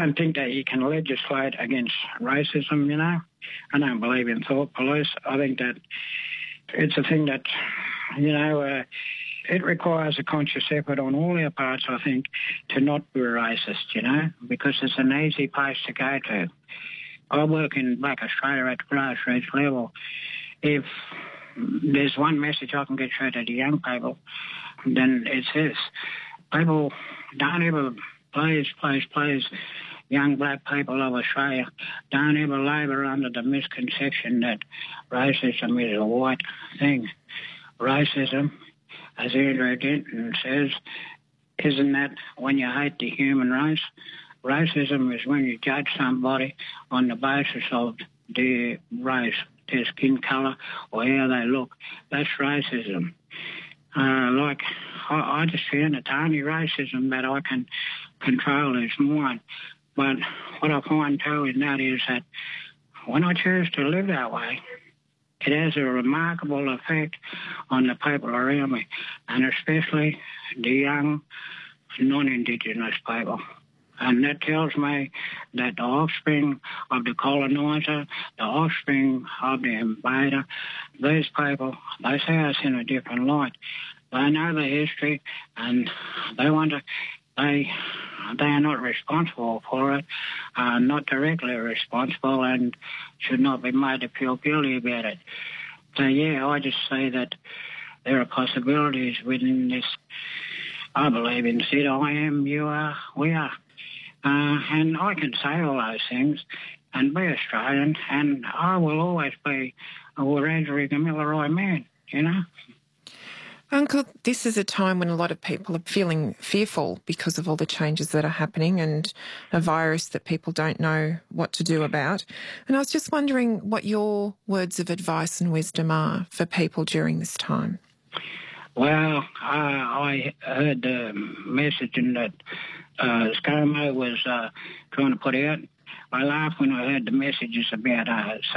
don't think that you can legislate against racism, you know. I don't believe in thought police. I think that it's a thing that, you know, it requires a conscious effort on all our parts, I think, to not be racist, you know, because it's an easy place to go to. I work in Black Australia at the grassroots level. If there's one message I can get through to the young people, then it's this. People don't ever, please, young black people of Australia, don't ever labour under the misconception that racism is a white thing. Racism, as Andrew Denton says, isn't that when you hate the human race? Racism is when you judge somebody on the basis of their race, their skin colour, or how they look. That's racism. I just found it's only racism that I can control is mine. But what I find too in that is that when I choose to live that way, it has a remarkable effect on the people around me, and especially the young non-Indigenous people. And that tells me that the offspring of the coloniser, the offspring of the invader, these people, they see us in a different light. They know the history and they want to, they are not responsible for it, not directly responsible, and should not be made to feel guilty about it. So, yeah, I just say that there are possibilities within this. I believe in Sid, I am, you are, we are. And I can say all those things and be Australian, and I will always be a Wiradjuri Gamilaroi man, you know. Uncle, this is a time when a lot of people are feeling fearful because of all the changes that are happening and a virus that people don't know what to do about. And I was just wondering what your words of advice and wisdom are for people during this time. Well, I heard the messaging that ScoMo was trying to put out. I laughed when I heard the messages about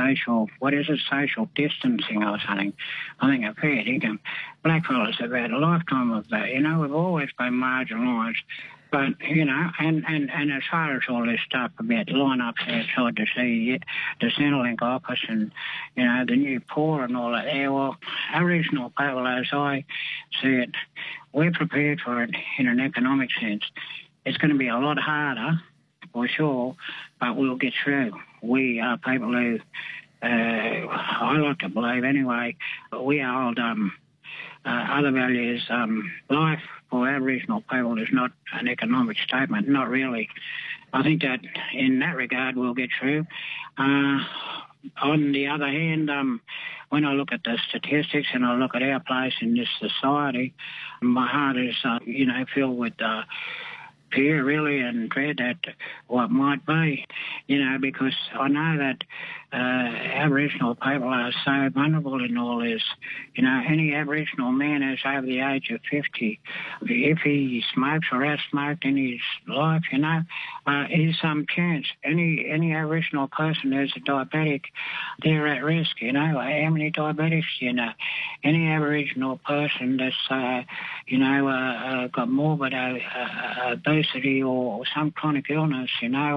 social distancing or something. I think a fair dinkum. Blackfellas have had a lifetime of that. You know, we've always been marginalised. But, you know, and as far as all this stuff about line-ups outside to see the Centrelink office and, you know, the new poor and all that, yeah, well, Aboriginal people, as I see it, we're prepared for it in an economic sense. It's going to be a lot harder, for sure, but we'll get through. We are people who, I like to believe anyway, we hold other values. Life for Aboriginal people is not an economic statement, not really. I think that in that regard we'll get through. On the other hand, when I look at the statistics and I look at our place in this society, my heart is, filled with fear, really, and dread at what might be, you know, because I know that Aboriginal people are so vulnerable in all this. You know, any Aboriginal man who's over the age of 50, if he smokes or has smoked in his life, you know, is some chance. Any Aboriginal person who's a diabetic, they're at risk, you know. How many diabetics, you know? Any Aboriginal person that's, got morbid obesity or some chronic illness,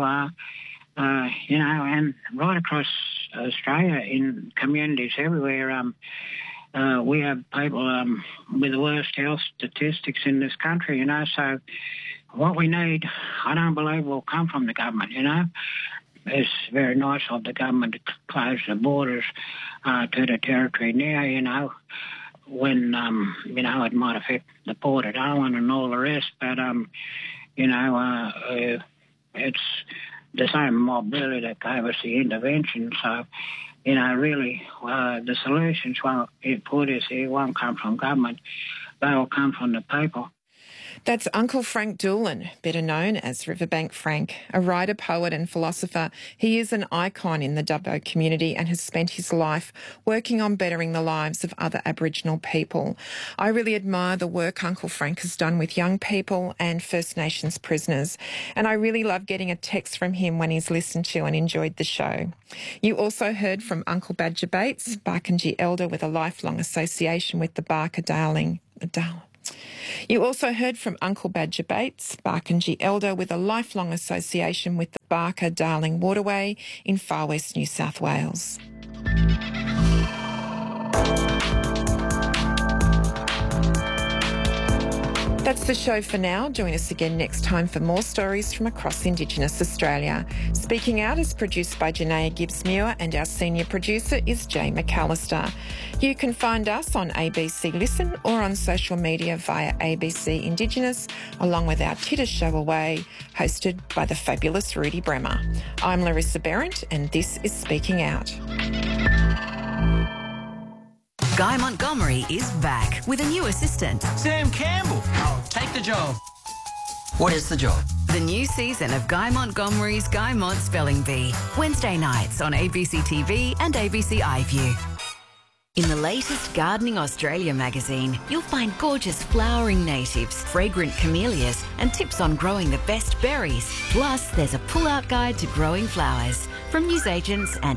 and right across Australia in communities everywhere, we have people with the worst health statistics in this country, you know. So what we need, I don't believe, will come from the government, you know. It's very nice of the government to close the borders to the territory now, you know, when, it might affect the Port at Darwin and all the rest, but, it's the same mob really that gave us the intervention. So, you know, really, the solutions won't come from government. They'll come from the people. That's Uncle Frank Doolan, better known as Riverbank Frank, a writer, poet and philosopher. He is an icon in the Dubbo community and has spent his life working on bettering the lives of other Aboriginal people. I really admire the work Uncle Frank has done with young people and First Nations prisoners, and I really love getting a text from him when he's listened to and enjoyed the show. You also heard from Uncle Badger Bates, Barkindji elder with a lifelong association with the Barker You also heard from Uncle Badger Bates, Barkindji elder with a lifelong association with the Barker-Darling Waterway in far west New South Wales. That's the show for now. Join us again next time for more stories from across Indigenous Australia. Speaking Out is produced by Janaea Gibbs-Muir and our senior producer is Jay McAllister. You can find us on ABC Listen or on social media via ABC Indigenous, along with our Titter Show Away, hosted by the fabulous Rudy Bremer. I'm Larissa Berendt and this is Speaking Out. Guy Montgomery is back with a new assistant. Sam Campbell. I'll take the job. What is the job? The new season of Guy Montgomery's Guy Mont Spelling Bee. Wednesday nights on ABC TV and ABC iView. In the latest Gardening Australia magazine, you'll find gorgeous flowering natives, fragrant camellias, and tips on growing the best berries. Plus, there's a pull-out guide to growing flowers from newsagents and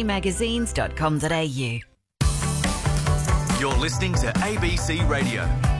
abcmagazines.com.au. You're listening to ABC Radio.